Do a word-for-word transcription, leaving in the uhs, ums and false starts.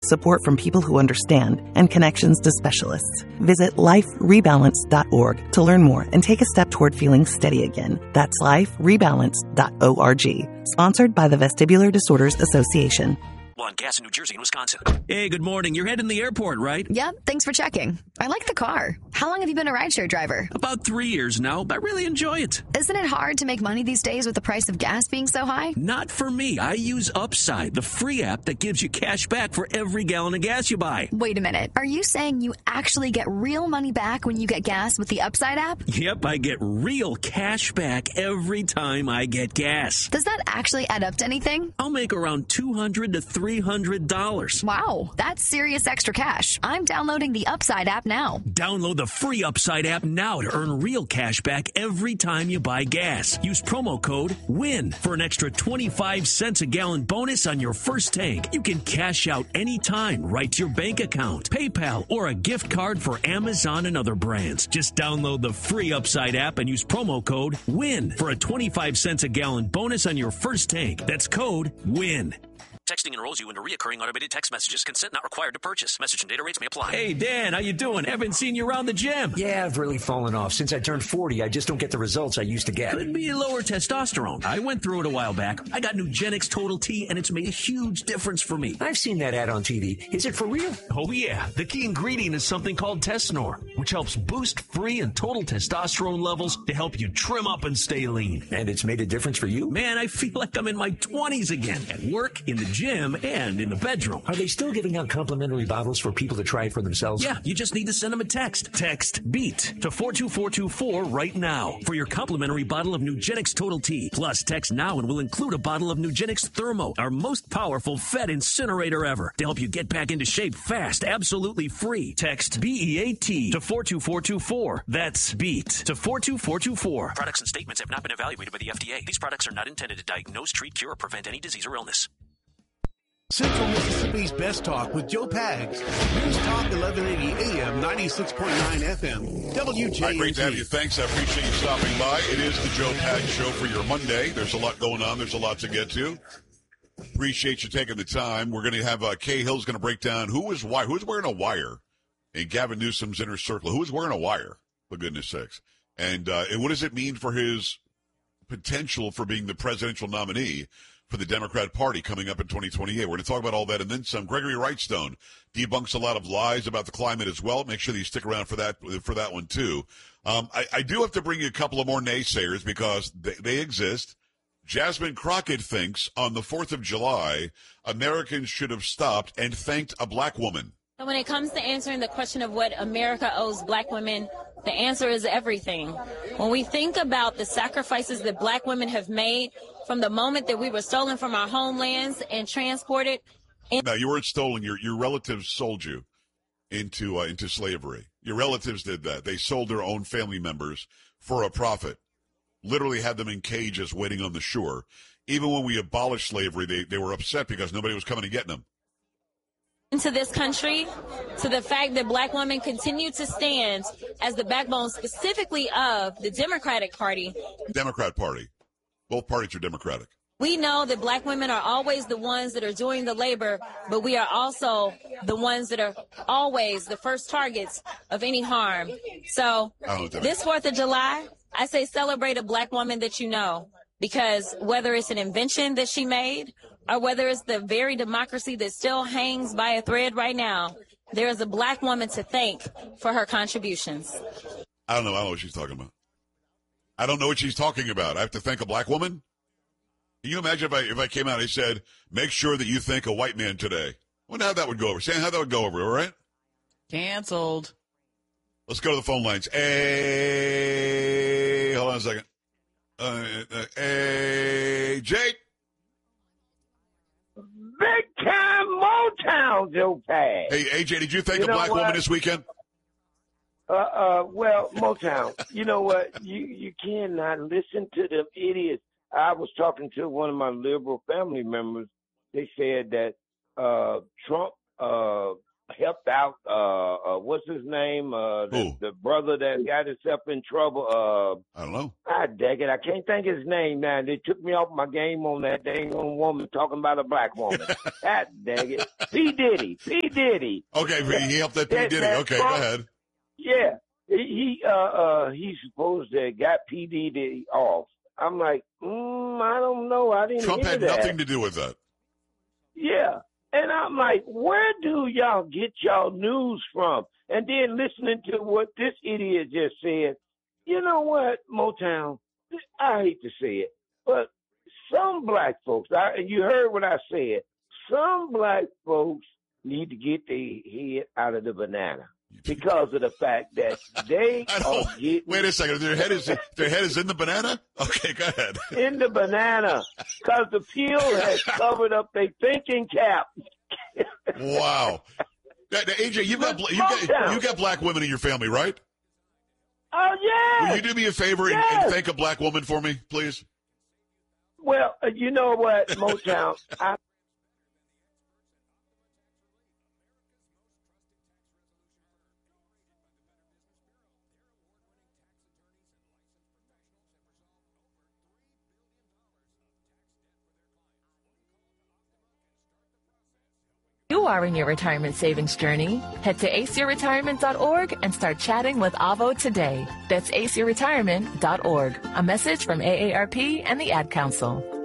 support from people who understand, and connections to specialists. Visit life rebalance dot org to learn more and take a step toward feeling steady again. That's life rebalance dot org. Sponsored by the Vestibular Disorders Association. On gas in New Jersey and Wisconsin. Hey, good morning. You're heading to the airport, right? Yep, thanks for checking. I like the car. How long have you been a rideshare driver? About three years now, but I really enjoy it. Isn't it hard to make money these days with the price of gas being so high? Not for me. I use Upside, the free app that gives you cash back for every gallon of gas you buy. Wait a minute. Are you saying you actually get real money back when you get gas with the Upside app? Yep, I get real cash back every time I get gas. Does that actually add up to anything? I'll make around two hundred to three hundred dollars. Wow, that's serious extra cash. I'm downloading the Upside app now. Download the free Upside app now to earn real cash back every time you buy gas. Use promo code WIN for an extra twenty-five cents a gallon bonus on your first tank. You can cash out anytime right to your bank account, PayPal, or a gift card for Amazon and other brands. Just download the free Upside app and use promo code WIN for a twenty-five cents a gallon bonus on your first tank. That's code WIN. Texting enrolls you into recurring automated text messages. Consent not required to purchase. Message and data rates may apply. Hey, Dan, how you doing? Haven't seen you around the gym. Yeah, I've really fallen off. Since I turned forty, I just don't get the results I used to get. Could be lower testosterone. I went through it a while back. I got Nugenix Total T, and it's made a huge difference for me. I've seen that ad on T V. Is it for real? Oh, yeah. The key ingredient is something called Tesnor, which helps boost free and total testosterone levels to help you trim up and stay lean. And it's made a difference for you? Man, I feel like I'm in my twenties again. At work, in the gym, and in the bedroom. Are they still giving out complimentary bottles for people to try it for themselves? Yeah, you just need to send them a text. Text BEAT to four two four two four right now for your complimentary bottle of Nugenix Total T. Plus, text now and we'll include a bottle of Nugenix Thermo, our most powerful Fed incinerator ever, to help you get back into shape fast, absolutely free. Text B E A T to four two four two four. That's BEAT to four two four two four. Products and statements have not been evaluated by the F D A. These products are not intended to diagnose, treat, cure, or prevent any disease or illness. Central Mississippi's Best Talk with Joe Pags. News Talk eleven eighty A M, ninety-six point nine F M. W J N T. Hi, great to have you. Thanks. I appreciate you stopping by. It is the Joe Pags Show for your Monday. There's a lot going on. There's a lot to get to. Appreciate you taking the time. We're going to have uh, Kay Hill's going to break down who is why, who's wearing a wire in Gavin Newsom's inner circle. Who is wearing a wire, for goodness sakes? And, uh, and what does it mean for his potential for being the presidential nominee for the Democrat Party coming up in twenty twenty-eight. We're going to talk about all that and then some. Gregory Wrightstone debunks a lot of lies about the climate as well. Make sure that you stick around for that for that one, too. Um, I, I do have to bring you a couple of more naysayers because they, they exist. Jasmine Crockett thinks on the fourth of July, Americans should have stopped and thanked a black woman. When it comes to answering the question of what America owes black women, the answer is everything. When we think about the sacrifices that black women have made from the moment that we were stolen from our homelands and transported. In- now, you weren't stolen. Your your relatives sold you into uh, into slavery. Your relatives did that. They sold their own family members for a profit. Literally had them in cages waiting on the shore. Even when we abolished slavery, they, they were upset because nobody was coming and getting them. Into this country, to the fact that black women continue to stand as the backbone specifically of the Democratic Party. Democrat Party. Both parties are Democratic. We know that black women are always the ones that are doing the labor, but we are also the ones that are always the first targets of any harm. So this fourth of July, I say celebrate a black woman that you know, because whether it's an invention that she made or whether it's the very democracy that still hangs by a thread right now, there is a black woman to thank for her contributions. I don't know. I don't know what she's talking about. I don't know what she's talking about. I have to thank a black woman? Can you imagine if I if I came out and I said, make sure that you thank a white man today? I wonder how that would go over. Sam, how that would go over, all right? Canceled. Let's go to the phone lines. Hey, hold on a second. Uh, uh, hey, Jake. Big time Motown, Joe Pags. Hey, A J, did you thank you a black what? woman this weekend? Uh, uh, well, Motown, you know what? You you cannot listen to them idiots. I was talking to one of my liberal family members. They said that uh, Trump uh, helped out, uh, uh, what's his name? Uh, the, the brother that got himself in trouble. Uh, I don't know. I God dang it, I can't think of his name now. They took me off my game on that dang old woman talking about a black woman. God dang it. P. Diddy. P. Diddy. Okay, he helped that P. That, Diddy. that Okay, Trump, go ahead. Yeah. He, uh, uh, he's supposed to have got P. Diddy off. I'm like, mm, I don't know. I didn't Trump hear had that. nothing to do with that. Yeah. And I'm like, where do y'all get y'all news from? And then listening to what this idiot just said, you know what, Motown, I hate to say it, but some black folks, I, and you heard what I said, some black folks need to get their head out of the banana because of the fact that they are getting... Wait a second, their head is their head is in the banana? Okay, go ahead. In the banana, because the peel has covered up their thinking cap. Wow. Now, now, A J, you've got, you got, you got black women in your family, right? Oh, yeah. Will you do me a favor and, yes. and thank a black woman for me, please? Well, uh, you know what, Motown, I... You are in your retirement savings journey. Head to ace your retirement dot org and start chatting with Avo today. That's ace your retirement dot org. A message from A A R P and the Ad Council.